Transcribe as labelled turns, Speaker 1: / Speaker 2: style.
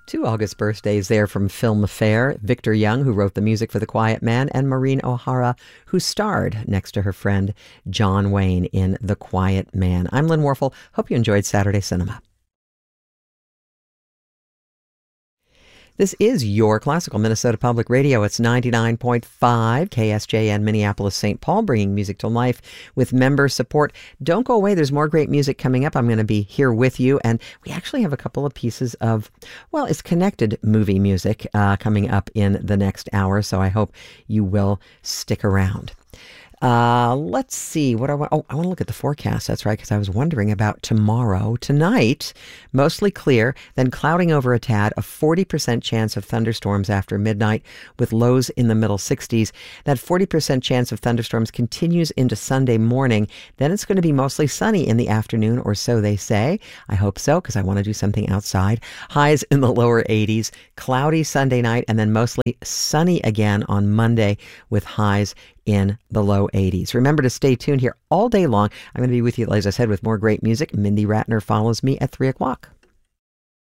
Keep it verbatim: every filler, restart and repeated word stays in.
Speaker 1: Two August birthdays there from Film Affair. Victor Young, who wrote the music for The Quiet Man, and Maureen O'Hara, who starred next to her friend John Wayne in The Quiet Man. I'm Lynn Warfel. Hope you enjoyed Saturday Cinema. This is your classical Minnesota Public Radio. It's ninety-nine point five K S J N Minneapolis Saint Paul, bringing music to life with member support. Don't go away. There's more great music coming up. I'm going to be here with you. And we actually have a couple of pieces of, well, it's connected movie music uh, coming up in the next hour. So I hope you will stick around. Uh, let's see what I want. Oh, I want to look at the forecast. That's right, because I was wondering about tomorrow. Tonight, mostly clear, then clouding over a tad, a forty percent chance of thunderstorms after midnight with lows in the middle sixties. That forty percent chance of thunderstorms continues into Sunday morning. Then it's going to be mostly sunny in the afternoon, or so they say. I hope so, because I want to do something outside. Highs in the lower eighties, cloudy Sunday night, and then mostly sunny again on Monday with highs in the low eighties. Remember to stay tuned here all day long. I'm going to be with you, as I said, with more great music. Mindy Ratner follows me at three o'clock.